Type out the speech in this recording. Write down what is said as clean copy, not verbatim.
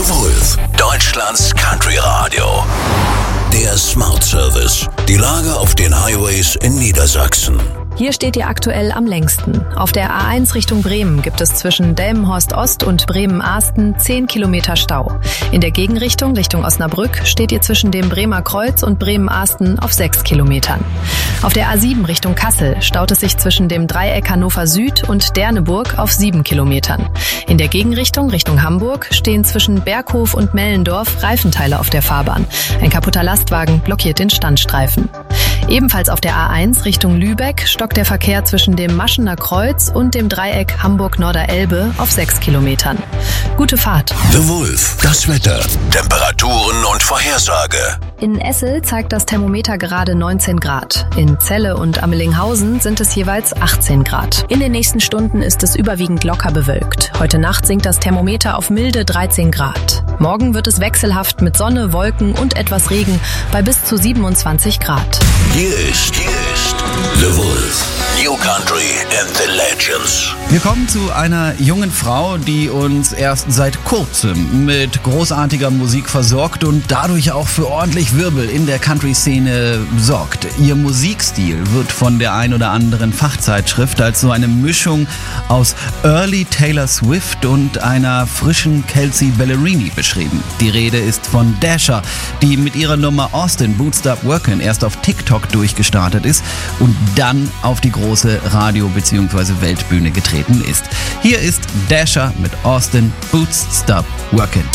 The Wolf, Deutschlands Country Radio. Der Smart Service. Die Lage auf den Highways in Niedersachsen. Hier steht ihr aktuell am längsten. Auf der A1 Richtung Bremen gibt es zwischen Delmenhorst Ost und Bremen-Ahsten 10 Kilometer Stau. In der Gegenrichtung Richtung Osnabrück steht ihr zwischen dem Bremer Kreuz und Bremen-Ahsten auf 6 Kilometern. Auf der A7 Richtung Kassel staut es sich zwischen dem Dreieck Hannover Süd und Derneburg auf 7 Kilometern. In der Gegenrichtung Richtung Hamburg stehen zwischen Berghof und Mellendorf Reifenteile auf der Fahrbahn. Ein kaputter Lastwagen blockiert den Standstreifen. Ebenfalls auf der A1 Richtung Lübeck stockt der Verkehr zwischen dem Maschener Kreuz und dem Dreieck Hamburg-Norder-Elbe auf 6 Kilometern. Gute Fahrt. The Wolf, das Wetter, Temperaturen und Vorhersage. In Essel zeigt das Thermometer gerade 19 Grad. In Celle und Ammelinghausen sind es jeweils 18 Grad. In den nächsten Stunden ist es überwiegend locker bewölkt. Heute Nacht sinkt das Thermometer auf milde 13 Grad. Morgen wird es wechselhaft mit Sonne, Wolken und etwas Regen bei bis zu 27 Grad. Hier ist The Wolf. New Country and the Legends. Wir kommen zu einer jungen Frau, die uns erst seit kurzem mit großartiger Musik versorgt und dadurch auch für ordentlich Wirbel in der Country-Szene sorgt. Ihr Musikstil wird von der ein oder anderen Fachzeitschrift als so eine Mischung aus Early Taylor Swift und einer frischen Kelsea Ballerini beschrieben. Die Rede ist von Dasher, die mit ihrer Nummer Austin Boots Stop Workin' erst auf TikTok durchgestartet ist und dann auf die große Radio- bzw. Weltbühne getreten ist. Hier ist Dasher mit Austin Boots Stop Workin'.